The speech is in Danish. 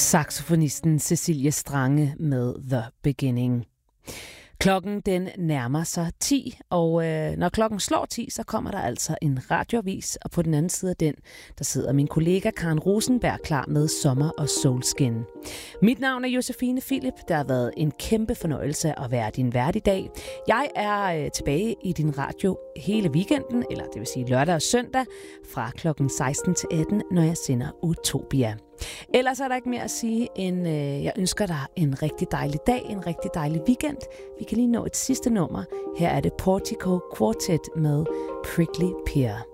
Saxofonisten Cecilie Strange med The Beginning. Klokken den nærmer sig 10, og når klokken slår 10, så kommer der altså en radioavis, og på den anden side af den, der sidder min kollega Karen Rosenberg klar med Sommer og Solskin. Mit navn er Josefine Philip. Det har været en kæmpe fornøjelse at være din vært i dag. Jeg er tilbage i din radio hele weekenden, eller det vil sige lørdag og søndag, fra klokken 16 til 18, når jeg sender Utopia. Ellers er der ikke mere at sige, end jeg ønsker dig en rigtig dejlig dag, en rigtig dejlig weekend. Vi kan lige nå et sidste nummer. Her er det Portico Quartet med Prickly Pear.